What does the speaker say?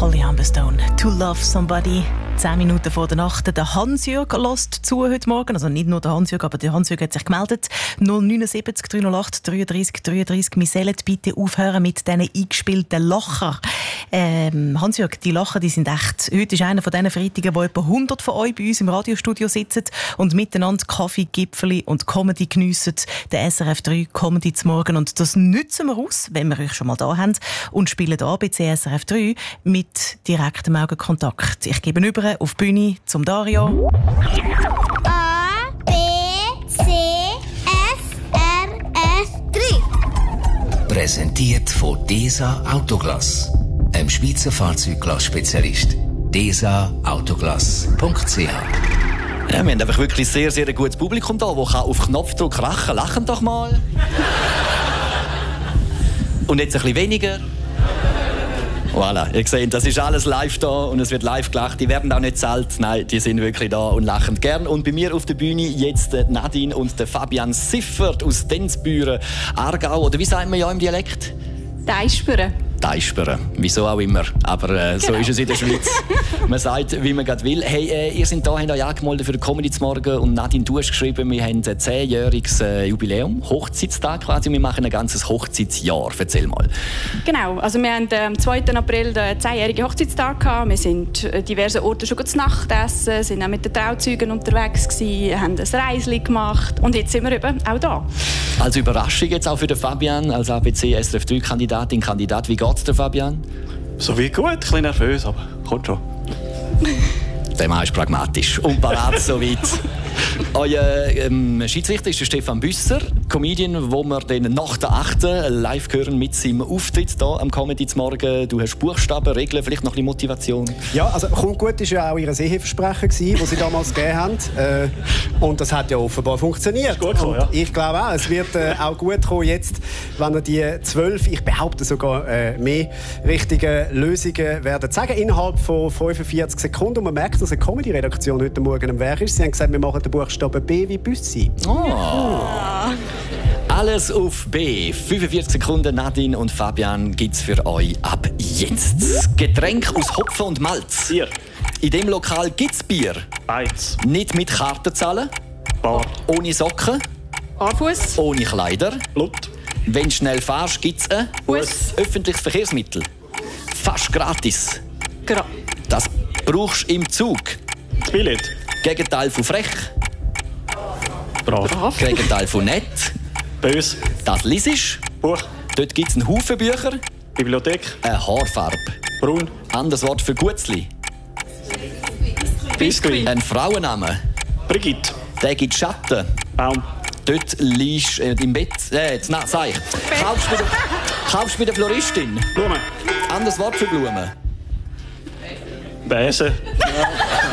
Holly Humberstone, «To Love Somebody». 10 Minuten vor der Nacht. Der Hans-Jürg lässt zu heute Morgen. Also nicht nur der Hans-Jürg, aber der Hans-Jürg hat sich gemeldet. 079 308 33 33. Wir sollen bitte aufhören mit diesen eingespielten Lacher. Hans-Jürg, die Lacher, die sind echt. Heute ist einer von diesen Freitagen, wo etwa 100 von euch bei uns im Radiostudio sitzen und miteinander Kaffee, Gipfeli und Comedy geniessen. Der SRF 3 Comedy zum Morgen. Und das nützen wir aus, wenn wir euch schon mal da haben, und spielen ABC SRF 3 mit direktem Augenkontakt. Ich gebe über auf die Bühne zum Dario. A, B, C, S, R, F, 3. Präsentiert von DESA Autoglass, einem Schweizer Fahrzeugglass-Spezialist. DESAautoglass.ch. Ja, wir haben einfach wirklich sehr, sehr ein gutes Publikum da, das auf Knopfdruck lachen. Lachen doch mal. Und jetzt ein bisschen weniger. Voilà, ihr seht, das ist alles live da und es wird live gelacht. Die werden auch nicht zahlt, nein, die sind wirklich da und lachen gern. Und bei mir auf der Bühne jetzt Nadine und der Fabian Siffert aus Denzbüren, Aargau. Oder wie sagt man ja im Dialekt? Deispüren. Deispüren, wieso auch immer. Aber so ist es in der Schweiz. Man sagt, wie man gerade will. Hey, ihr seid da, habt euch angemeldet für den Comedy zum Morgen und Nadine, du hast geschrieben, wir haben ein 10-jähriges Jubiläum, Hochzeitstag quasi. Wir machen ein ganzes Hochzeitsjahr. Erzähl mal. Genau, also wir haben am 2. April den 10-jährigen Hochzeitstag gehabt. Wir sind an diversen Orten schon zu Nacht essen, sind auch mit den Trauzeugen unterwegs gewesen, haben ein Reisli gemacht und jetzt sind wir eben auch da. Also Überraschung jetzt auch für den Fabian als ABC SRF 3 Kandidat. Wie geht's dir, Fabian? So wie gut, ein bisschen nervös, aber kommt schon. Der Mann ist pragmatisch und parat soweit. Euer Schiedsrichter ist der Stefan Büsser, Comedian, wo wir dann nach der 8. live hören mit seinem Auftritt hier am Comedy zum Morgen. Du hast Buchstaben, Regeln, vielleicht noch ein bisschen Motivation. Ja, also «Kommt gut» war ja auch ihr Eheversprechen, das sie damals gegeben haben. Und das hat ja offenbar funktioniert. Gut gekommen, ja. Ich glaube auch, es wird auch gut kommen jetzt, wenn er die 12, ich behaupte sogar mehr richtige Lösungen werden sagen, innerhalb von 45 Sekunden. Und man merkt, dass eine Comedy-Redaktion heute Morgen am Werk ist. Sie haben gesagt, wir machen den Buchstaben B wie Büssi. Oh. Alles auf B. 45 Sekunden, Nadine und Fabian, gibt's für euch ab jetzt. Getränk aus Hopfen und Malz. Bier. In dem Lokal gibt's Bier. Beiz. Nicht mit Karten zahlen. Bar. Ohne Socken. Barfuß. Ohne Kleider. Blut. Wenn du schnell fährst, gibt's ein Bus. öffentliches Verkehrsmittel. Fast gratis. Das brauchst du im Zug. Das Billett. Gegenteil von frech. Brav. Gegenteil von nett. Bös. Das liest. Buch. Dort gibt es einen Haufen Bücher. Bibliothek. Eine Haarfarbe. Braun. Anderes Wort für Gutzli. Biskuit. Ein Frauenname. Brigitte. Der gibt Schatten. Baum. Dort liegst du im Bett. Sag ich. Kaufst bei der Floristin. Blumen. Anderes Wort für Blumen. Bäse.